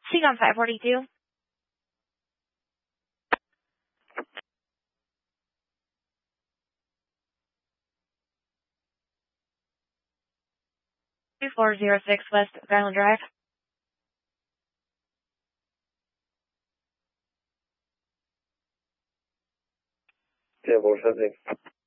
Seek on 542. 2406 West Garland Drive. Yeah, 417.